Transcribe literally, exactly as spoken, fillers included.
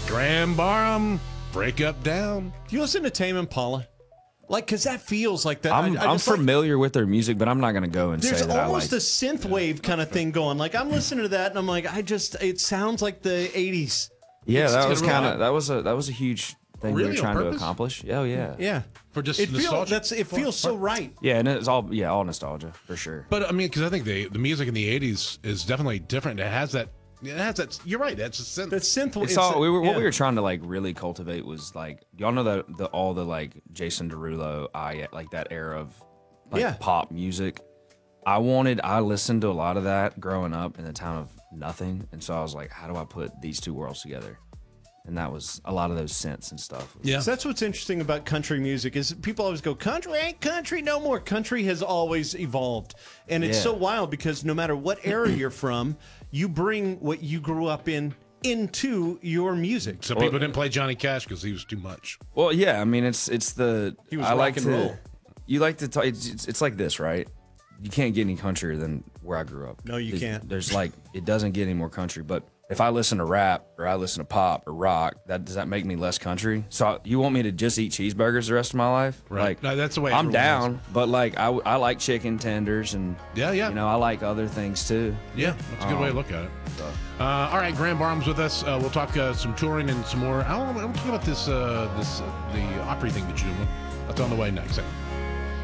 Graham Barham, Break Up Down. Do you listen to Tame Impala? Like, because that feels like that. I'm, I, I I'm just like- familiar with their music, but I'm not going to go and There's say that I almost like. a synth wave kind of thing going. Like, I'm listening to that, and I'm like, I just, it sounds like the eighties. Yeah, It's that was terrible. kind of that was a that was a huge thing Really, we were on trying to purpose? accomplish. Oh yeah, Yeah. For just It feels, nostalgia. that's, it feels so right. yeah, and it's all yeah all nostalgia for sure. But I mean, because I think the the music in the eighties is definitely different. It has that. It has that. You're right. That's a synth. The synth wave. It's all we were, what we were trying to like really cultivate was like y'all know that the all the like Jason Derulo, I like that era of like Yeah. pop music. I wanted I listened to a lot of that growing up in the town of nothing, and so I was like, how do I put these two worlds together? And that was a lot of those synths and stuff. Yeah. So that's what's interesting about country music is people always go, country ain't country no more. Country has always evolved. And it's Yeah. so wild because no matter what era you're from, you bring what you grew up in into your music. Some people didn't play Johnny Cash because he was too much. Well, yeah, I mean it's it's the He was I rock like and to roll. you like to talk. It's, it's, it's like this, right? You can't get any country than where I grew up. No, you There's- can't. There's like it doesn't get any more country. But if I listen to rap or I listen to pop or rock, that does that make me less country? So you want me to just eat cheeseburgers the rest of my life? Right. Like No, that's the way I'm everyone down, but like I, I like chicken tenders and Yeah, yeah. you know I like other things too. Yeah, that's a good way to look at it. Uh, all right, Graham Barham's with us. Uh, we'll talk uh, some touring and some more. I don't know. We'll talk about this, uh, this uh, the Opry thing that you're doing. That's on the way next.